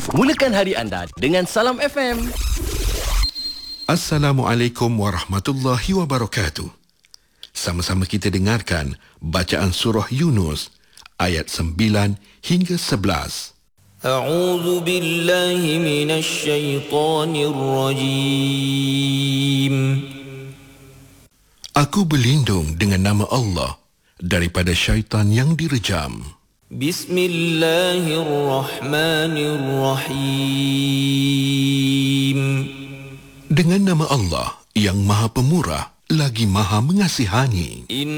Mulakan hari anda dengan Salam FM. Assalamualaikum warahmatullahi wabarakatuh. Sama-sama kita dengarkan bacaan surah Yunus ayat 9 hingga 11. A'udzu billahi minasy syaithanir rajim. Aku berlindung dengan nama Allah daripada syaitan yang direjam. Bismillahirrahmanirrahim. Dengan nama Allah yang Maha Pemurah lagi Maha Mengasihani.